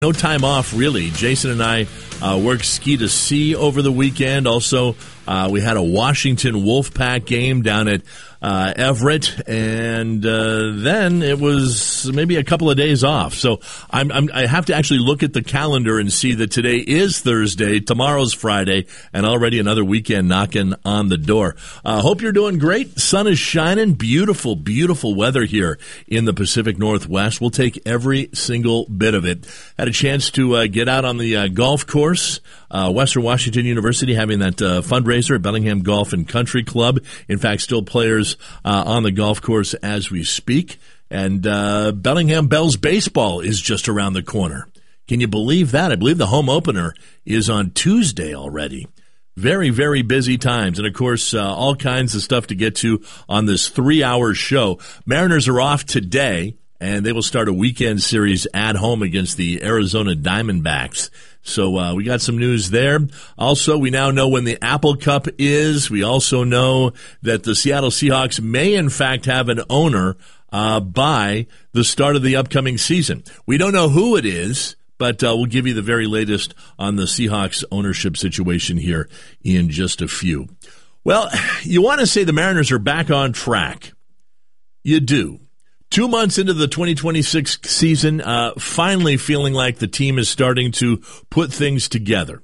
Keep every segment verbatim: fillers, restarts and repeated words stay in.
No time off, really. Jason and I uh, worked ski to sea over the weekend. Also, uh, we had a Washington Wolfpack game down at uh, Everett, and uh, then it was maybe a couple of days off. So I'm, I'm, I have to actually look at the calendar and see that today is Thursday, tomorrow's Friday, and already another weekend knocking on the door. Uh, hope you're doing great. Sun is shining. Beautiful, beautiful weather here in the Pacific Northwest. We'll take every single bit of it. Had a chance to uh, get out on the uh, golf course. Uh, Western Washington University having that uh, fundraiser at Bellingham Golf and Country Club. In fact, still players uh, on the golf course as we speak. And uh, Bellingham Bells baseball is just around the corner. Can you believe that? I believe the home opener is on Tuesday already. Very, very busy times. And, of course, uh, all kinds of stuff to get to on this three-hour show. Mariners are off today, and they will start a weekend series at home against the Arizona Diamondbacks. So uh, we got some news there. Also, we now know when the Apple Cup is. We also know that the Seattle Seahawks may, in fact, have an owner uh, by the start of the upcoming season. We don't know who it is, but uh, we'll give you the very latest on the Seahawks ownership situation here in just a few. Well, you want to say the Mariners are back on track. You do. Two months into the twenty twenty-six season, uh, finally feeling like the team is starting to put things together.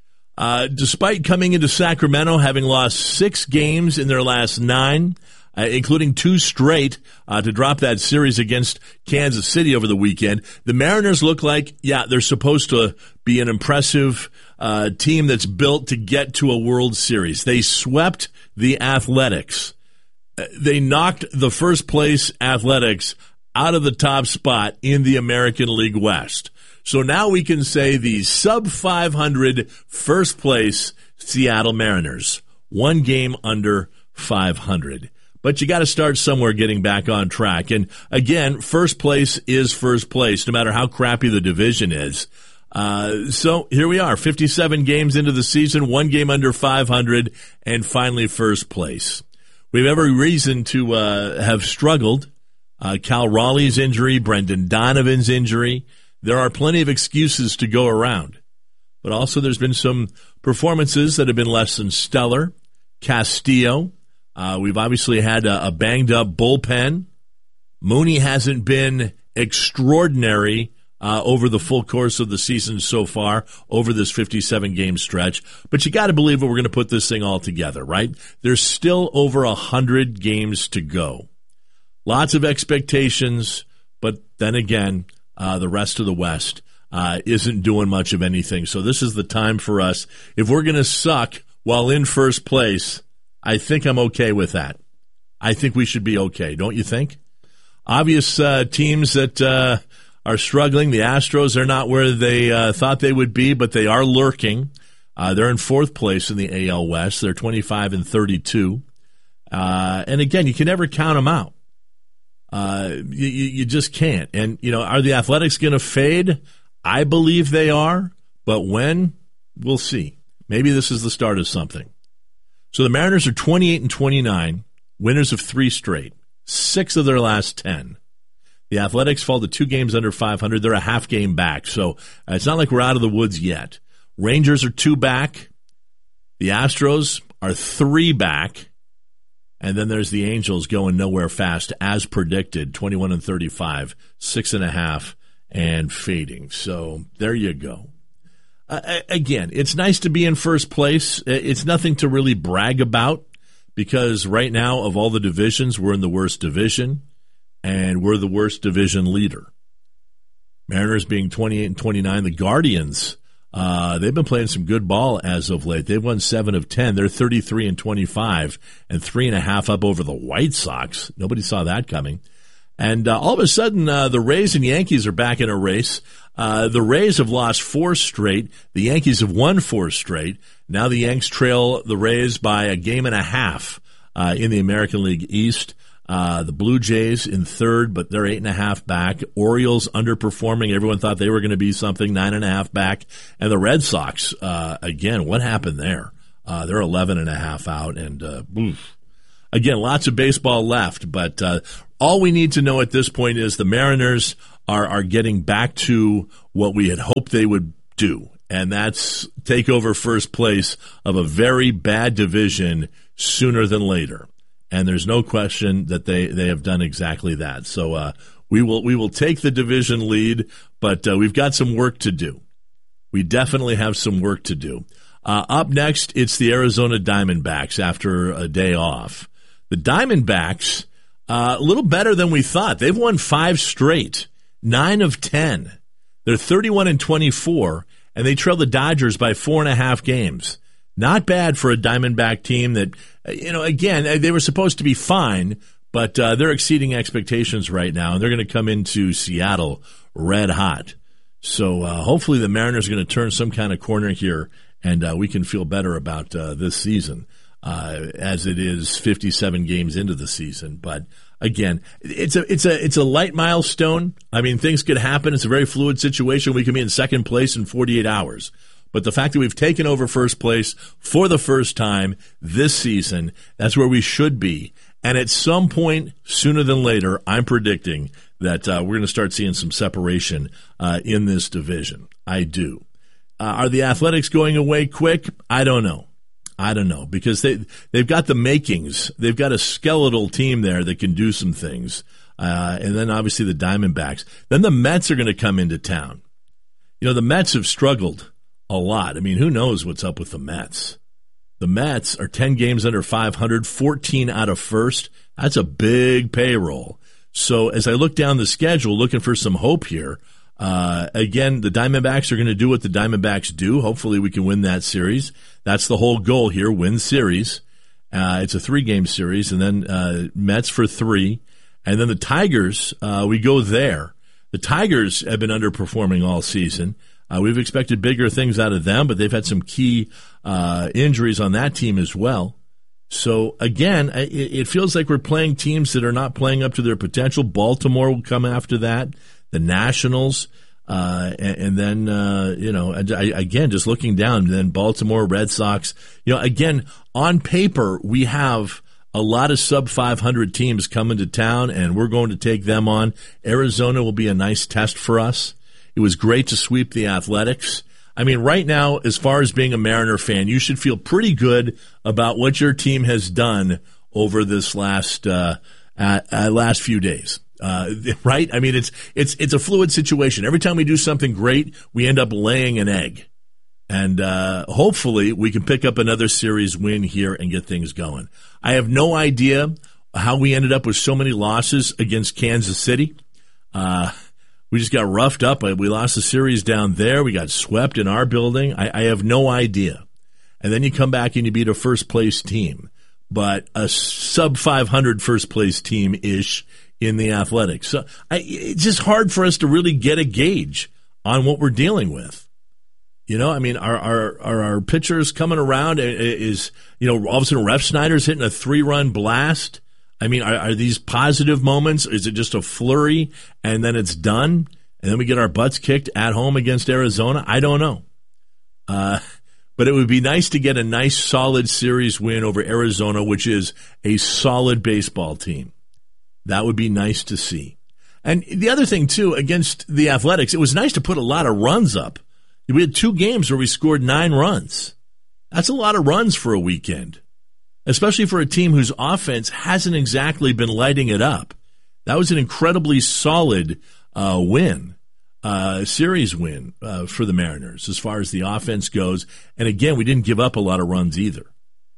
Uh, despite coming into Sacramento, having lost six games in their last nine, uh, including two straight uh, to drop that series against Kansas City over the weekend, the Mariners look like, yeah, they're supposed to be an impressive uh, team that's built to get to a World Series. They swept the Athletics. They knocked the first place Athletics out of the top spot in the American League West. So now we can say the sub five hundred first place Seattle Mariners. One game under five hundred. But you got to start somewhere getting back on track. And again, first place is first place, no matter how crappy the division is. Uh, so here we are, fifty-seven games into the season, one game under five hundred, and finally first place. We have every reason to uh, have struggled. Uh, Cal Raleigh's injury, Brendan Donovan's injury. There are plenty of excuses to go around. But also there's been some performances that have been less than stellar. Castillo. Uh, we've obviously had a, a banged-up bullpen. Mooney hasn't been extraordinary uh, over the full course of the season so far, over this fifty-seven game stretch. But you got to believe that we're going to put this thing all together, right? There's still over one hundred games to go. Lots of expectations, but then again, uh, the rest of the West uh, isn't doing much of anything. So this is the time for us. If we're going to suck while in first place, I think I'm okay with that. I think we should be okay, don't you think? Obvious uh, teams that uh, are struggling. The Astros are not where they uh, thought they would be, but they are lurking. Uh, they're in fourth place in the A L West. They're twenty-five and thirty-two. Uh, and again, you can never count them out. Uh, you, you just can't. And, you know, are the Athletics going to fade? I believe they are, but when? We'll see. Maybe this is the start of something. So the Mariners are twenty-eight and twenty-nine, winners of three straight, six of their last ten. The Athletics fall to two games under five hundred. They're a half game back, so uh, it's not like we're out of the woods yet. Rangers are two back. The Astros are three back. And then there's the Angels going nowhere fast, as predicted, twenty-one and thirty-five, six and a half, and fading. So there you go. Uh, again, it's nice to be in first place. It's nothing to really brag about because right now, of all the divisions, we're in the worst division, and we're the worst division leader. Mariners being twenty-eight and twenty-nine. The Guardians, uh, they've been playing some good ball as of late. They've won seven of ten. They're thirty-three and twenty-five and three and a half up over the White Sox. Nobody saw that coming. And uh, all of a sudden, uh, the Rays and Yankees are back in a race. Uh, the Rays have lost four straight. The Yankees have won four straight. Now the Yanks trail the Rays by a game and a half uh, in the American League East. Uh, the Blue Jays in third, but they're eight and a half back. Orioles underperforming. Everyone thought they were going to be something, nine and a half back. And the Red Sox, uh, again, what happened there? Uh, they're eleven and a half out. And, uh, oof. Again, lots of baseball left, but uh, all we need to know at this point is the Mariners are, are getting back to what we had hoped they would do, and that's take over first place of a very bad division sooner than later. And there's no question that they, they have done exactly that. So uh, we will we will take the division lead, but uh, we've got some work to do. We definitely have some work to do. Uh, up next, it's the Arizona Diamondbacks after a day off. The Diamondbacks, uh, a little better than we thought. They've won five straight, nine of ten. They're thirty-one and twenty-four, and they trail the Dodgers by four and a half games. Not bad for a Diamondback team that, you know, again, they were supposed to be fine, but uh, they're exceeding expectations right now, and they're going to come into Seattle red hot. So uh, hopefully the Mariners are going to turn some kind of corner here, and uh, we can feel better about uh, this season uh, as it is fifty-seven games into the season. But again, it's a it's a it's a light milestone. I mean, things could happen. It's a very fluid situation. We can be in second place in forty-eight hours. But the fact that we've taken over first place for the first time this season, that's where we should be. And at some point, sooner than later, I'm predicting that uh, we're going to start seeing some separation uh, in this division. I do. Uh, are the Athletics going away quick? I don't know. I don't know, because they, they've got the makings. They've got a skeletal team there that can do some things. Uh, and then obviously the Diamondbacks. Then the Mets are going to come into town. You know, the Mets have struggled a lot. I mean, who knows what's up with the Mets? The Mets are ten games under five hundred, fourteen out of first. That's a big payroll. So as I look down the schedule, looking for some hope here, uh, again, the Diamondbacks are going to do what the Diamondbacks do. Hopefully we can win that series. That's the whole goal here, win series. Uh, it's a three-game series, and then uh, Mets for three. And then the Tigers, uh, we go there. The Tigers have been underperforming all season. Uh, we've expected bigger things out of them, but they've had some key uh, injuries on that team as well. So, again, it, it feels like we're playing teams that are not playing up to their potential. Baltimore will come after that, the Nationals, uh, and, and then, uh, you know, I, again, just looking down, then Baltimore, Red Sox. You know, again, on paper, we have a lot of sub five hundred teams coming to town, and we're going to take them on. Arizona will be a nice test for us. It was great to sweep the Athletics. I mean, right now, as far as being a Mariner fan, you should feel pretty good about what your team has done over this last uh, uh, uh, last few days. Uh, right? I mean, it's it's it's a fluid situation. Every time we do something great, we end up laying an egg. And uh, hopefully we can pick up another series win here and get things going. I have no idea how we ended up with so many losses against Kansas City. Uh We just got roughed up. We lost the series down there. We got swept in our building. I, I have no idea. And then you come back and you beat a first-place team, but a sub five hundred first-place team-ish in the Athletics. So I, it's just hard for us to really get a gauge on what we're dealing with. You know, I mean, are, are, are our pitchers coming around? Is, you know, all of a sudden Ref Snyder's hitting a three-run blast? I mean, are, are these positive moments? Is it just a flurry and then it's done? And then we get our butts kicked at home against Arizona? I don't know. Uh, but it would be nice to get a nice, solid series win over Arizona, which is a solid baseball team. That would be nice to see. And the other thing, too, against the Athletics, it was nice to put a lot of runs up. We had two games where we scored nine runs. That's a lot of runs for a weekend, especially for a team whose offense hasn't exactly been lighting it up. That was an incredibly solid uh, win, uh, series win uh, for the Mariners as far as the offense goes. And again, we didn't give up a lot of runs either.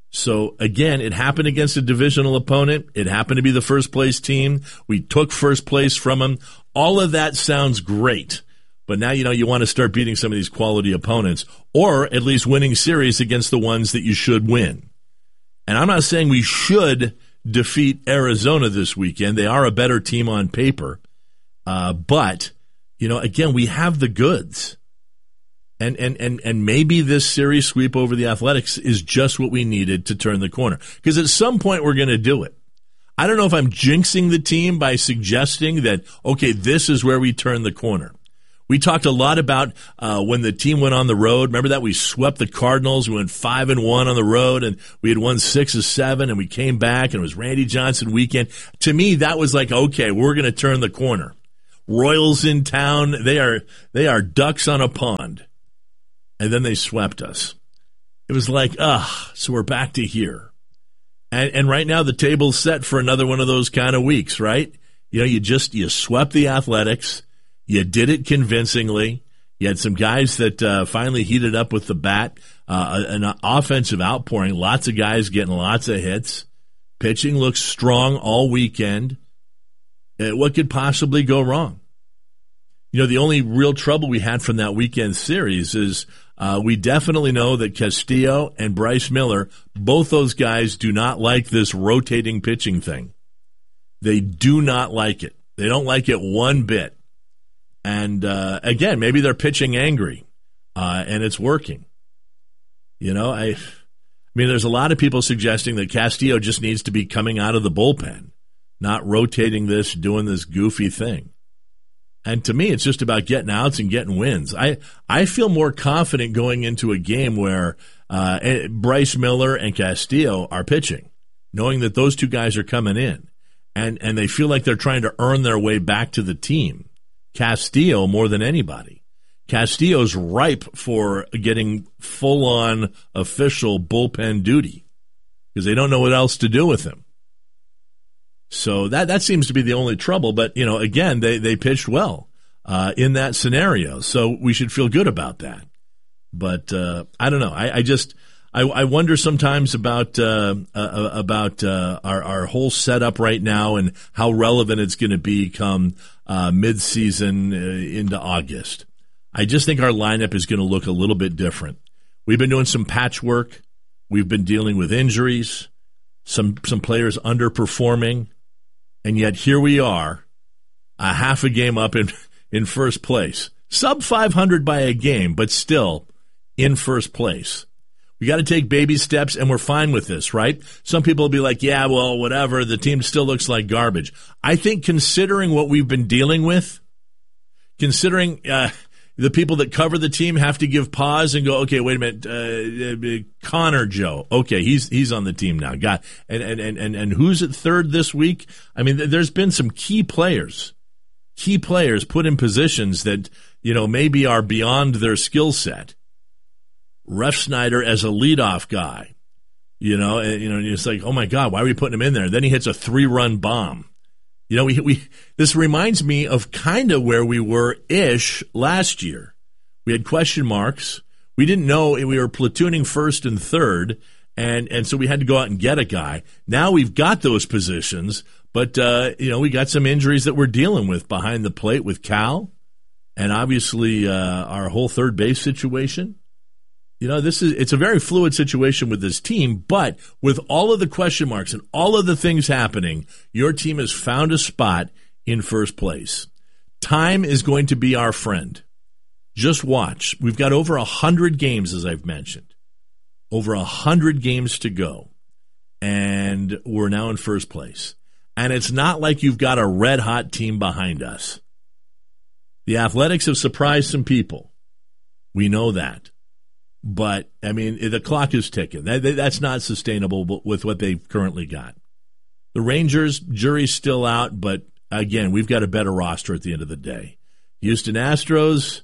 So again, it happened against a divisional opponent. It happened to be the first place team. We took first place from them. All of that sounds great. But now, you know, you want to start beating some of these quality opponents, or at least winning series against the ones that you should win. And I'm not saying we should defeat Arizona this weekend. They are a better team on paper. Uh, but, you know, again, we have the goods. And, and, and, and maybe this series sweep over the Athletics is just what we needed to turn the corner. Because at some point we're going to do it. I don't know if I'm jinxing the team by suggesting that, okay, this is where we turn the corner. We talked a lot about uh, when the team went on the road. Remember that? We swept the Cardinals. We went five and one on the road, and we had won six or seven, and we came back, and it was Randy Johnson weekend. To me, that was like, okay, we're going to turn the corner. Royals in town. They are they are ducks on a pond. And then they swept us. It was like, ah, so we're back to here. And and right now the table's set for another one of those kind of weeks, right? You know, you just you swept the Athletics. You did it convincingly. You had some guys that uh, finally heated up with the bat. Uh, an offensive outpouring. Lots of guys getting lots of hits. Pitching looks strong all weekend. Uh, what could possibly go wrong? You know, the only real trouble we had from that weekend series is uh, we definitely know that Castillo and Bryce Miller, both those guys do not like this rotating pitching thing. They do not like it. They don't like it one bit. And, uh, again, maybe they're pitching angry, uh, and it's working. You know, I, I mean, there's a lot of people suggesting that Castillo just needs to be coming out of the bullpen, not rotating this, doing this goofy thing. And to me, it's just about getting outs and getting wins. I, I feel more confident going into a game where uh, Bryce Miller and Castillo are pitching, knowing that those two guys are coming in, and, and they feel like they're trying to earn their way back to the team. Castillo more than anybody. Castillo's ripe for getting full-on official bullpen duty because they don't know what else to do with him. So that that seems to be the only trouble. But, you know, again, they, they pitched well uh, in that scenario. So we should feel good about that. But uh, I don't know. I, I just I, I wonder sometimes about uh, uh, about uh, our, our whole setup right now and how relevant it's going to be come uh, mid-season uh, into August. I just think our lineup is going to look a little bit different. We've been doing some patchwork. We've been dealing with injuries, some some players underperforming, and yet here we are, a half a game up in in first place. Sub five hundred by a game, but still in first place. We got to take baby steps, and we're fine with this, right? Some people will be like, yeah, well, whatever, the team still looks like garbage. I think considering what we've been dealing with, considering uh, the people that cover the team have to give pause and go, okay, wait a minute, uh, Connor Joe, okay, he's he's on the team now. God, and, and, and, and, and who's at third this week? I mean, there's been some key players, key players put in positions that, you know, maybe are beyond their skill set. Refsnyder as a leadoff guy, you know, and, you know, it's like, oh my God, why are we putting him in there? Then he hits a three-run bomb. You know, we we this reminds me of kind of where we were ish last year. We had question marks. We didn't know we were platooning first and third, and and so we had to go out and get a guy. Now we've got those positions, but uh, you know, we got some injuries that we're dealing with behind the plate with Cal, and obviously uh, our whole third base situation. You know, this is it's a very fluid situation with this team, but with all of the question marks and all of the things happening, your team has found a spot in first place. Time is going to be our friend. Just watch. We've got over one hundred games, as I've mentioned. Over one hundred games to go, and we're now in first place. And it's not like you've got a red-hot team behind us. The Athletics have surprised some people. We know that. But, I mean, the clock is ticking. That, that's not sustainable with what they've currently got. The Rangers, jury's still out, but, again, we've got a better roster at the end of the day. Houston Astros,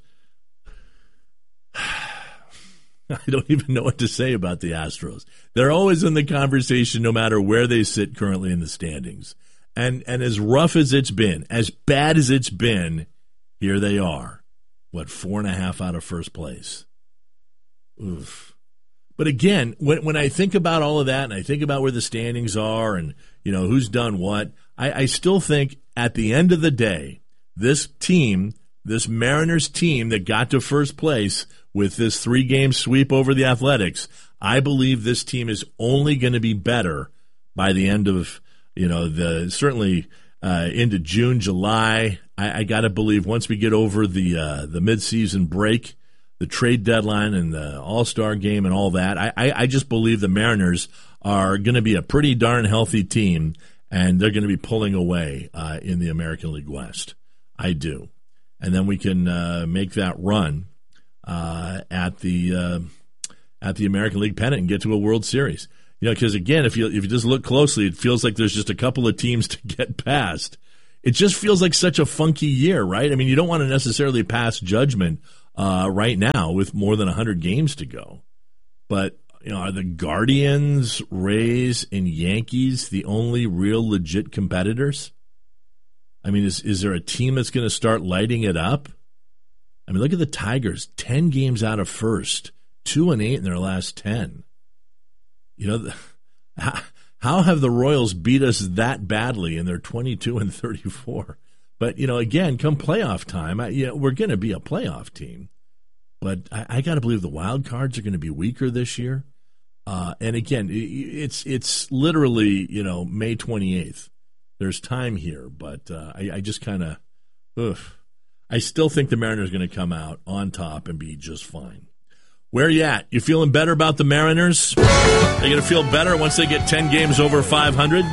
I don't even know what to say about the Astros. They're always in the conversation no matter where they sit currently in the standings. And, and as rough as it's been, as bad as it's been, here they are. What, four and a half out of first place? Oof. But again, when when I think about all of that and I think about where the standings are and, you know, who's done what, I, I still think at the end of the day, this team, this Mariners team that got to first place with this three-game sweep over the Athletics, I believe this team is only going to be better by the end of, you know, the certainly uh, into June, July. I, I got to believe once we get over the uh, the midseason break, the trade deadline and the All-Star game and all that, I, I, I just believe the Mariners are going to be a pretty darn healthy team, and they're going to be pulling away uh, in the American League West. I do. And then we can uh, make that run uh, at the uh, at the American League pennant and get to a World Series. You know, because, again, if you if you just look closely, it feels like there's just a couple of teams to get past. it just feels like such a funky year, right? I mean, you don't want to necessarily pass judgment uh, right now with more than one hundred games to go. But, you know, are the Guardians, Rays, and Yankees the only real legit competitors? I mean, is is there a team that's going to start lighting it up? I mean, look at the Tigers, ten games out of first, two and eight in their last ten. You know, the, how, how have the Royals beat us that badly, and they're twenty-two and thirty-four? But, you know, again, come playoff time, I, you know, we're going to be a playoff team. But I, I got to believe the wild cards are going to be weaker this year. Uh, and again, it, it's it's literally, you know, May twenty-eighth. There's time here, but uh, I, I just kind of, ugh. I still think the Mariners are going to come out on top and be just fine. Where are you at? You feeling better about the Mariners? They're going to feel better once they get ten games over five hundred?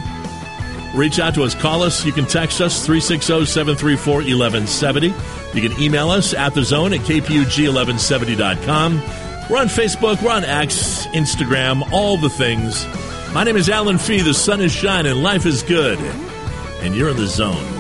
Reach out to us. Call us. You can text us, three six zero, seven three four, one one seven zero. You can email us at the zone at k p u g eleven seventy dot com. We're on Facebook. We're on X, Instagram, all the things. My name is Alan Fee. The sun is shining. Life is good. And you're in the zone.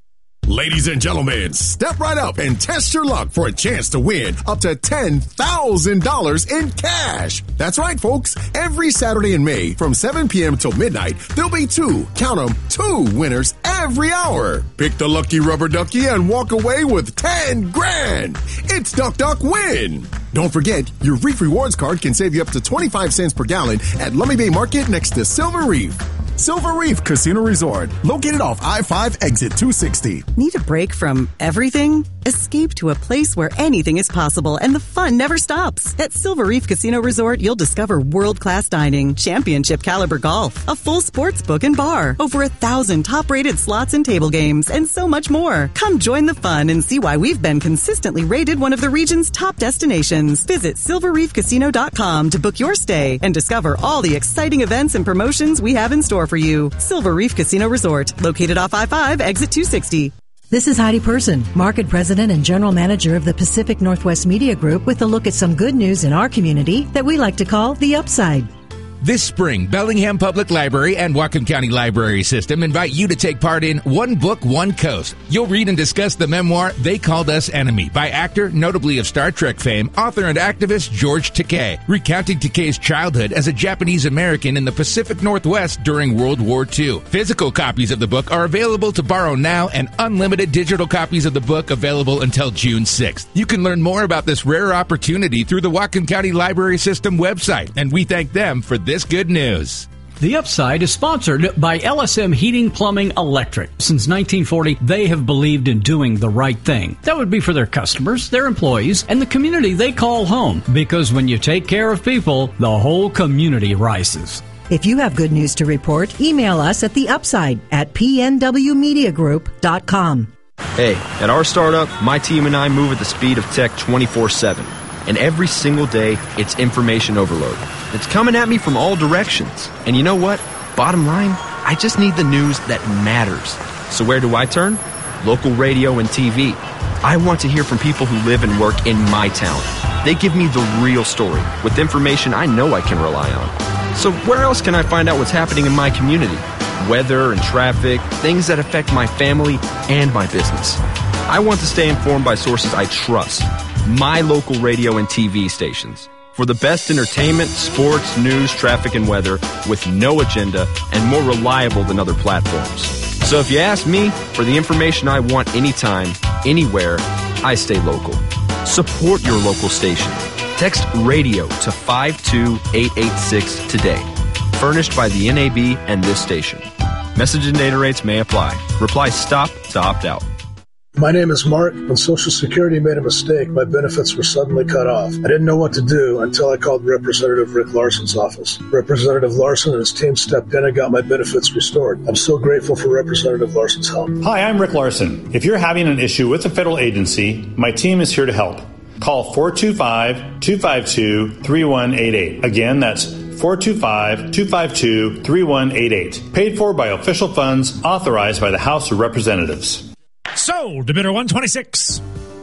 Ladies and gentlemen, step right up and test your luck for a chance to win up to ten thousand dollars in cash. That's right, folks. Every Saturday in May from seven p.m. till midnight, there'll be two, count 'em, two winners every hour. Pick the lucky rubber ducky and walk away with ten grand. It's Duck Duck Win. Don't forget, your Reef Rewards card can save you up to twenty-five cents per gallon at Lummi Bay Market next to Silver Reef. Silver Reef Casino Resort, located off I five exit two sixty. Need a break from everything? Escape to a place where anything is possible and the fun never stops. At Silver Reef Casino Resort, you'll discover world-class dining, championship caliber golf, a full sports book and bar, over a thousand top-rated slots and table games, and so much more. Come join the fun and see why we've been consistently rated one of the region's top destinations. Visit silver reef casino dot com to book your stay and discover all the exciting events and promotions we have in store for you. Silver Reef Casino Resort, located off I five, exit two sixty. This is Heidi Person, Market President and General Manager of the Pacific Northwest Media Group, with a look at some good news in our community that we like to call the upside. This spring, Bellingham Public Library and Whatcom County Library System invite you to take part in One Book, One Coast. You'll read and discuss the memoir, They Called Us Enemy, by actor, notably of Star Trek fame, author and activist George Takei, recounting Takei's childhood as a Japanese American in the Pacific Northwest during World War Two. Physical copies of the book are available to borrow now, and unlimited digital copies of the book available until June sixth. You can learn more about this rare opportunity through the Whatcom County Library System website, and we thank them for this This good news. The Upside is sponsored by L S M Heating, Plumbing, Electric. Since nineteen forty, they have believed in doing the right thing. That would be for their customers, their employees, and the community they call home. Because when you take care of people, the whole community rises. If you have good news to report, email us at the upside at p n w media group dot com. Hey, at our startup, my team and I move at the speed of tech twenty-four seven. And every single day, it's information overload. It's coming at me from all directions. And you know what? Bottom line, I just need the news that matters. So where do I turn? Local radio and T V. I want to hear from people who live and work in my town. They give me the real story with information I know I can rely on. So where else can I find out what's happening in my community? Weather and traffic, things that affect my family and my business. I want to stay informed by sources I trust. My local radio and T V stations. For the best entertainment, sports, news, traffic, and weather with no agenda and more reliable than other platforms. So if you ask me for the information I want anytime, anywhere, I stay local. Support your local station. Text radio to five two eight eight six today. Furnished by the N A B and this station. Message and data rates may apply. Reply STOP to opt out. My name is Mark. When Social Security made a mistake, my benefits were suddenly cut off. I didn't know what to do until I called Representative Rick Larson's office. Representative Larson and his team stepped in and got my benefits restored. I'm so grateful for Representative Larson's help. Hi, I'm Rick Larson. If you're having an issue with a federal agency, my team is here to help. Call four two five, two five two, three one eight eight. Again, that's four two five, two five two, three one eight eight. Paid for by official funds authorized by the House of Representatives. Sold to bidder one twenty-six.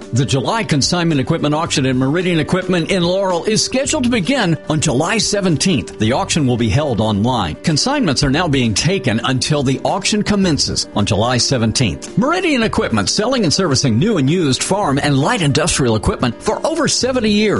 The July consignment equipment auction at Meridian Equipment in Laurel is scheduled to begin on July seventeenth. The auction will be held online. Consignments are now being taken until the auction commences on July seventeenth. Meridian Equipment, selling and servicing new and used farm and light industrial equipment for over seventy years.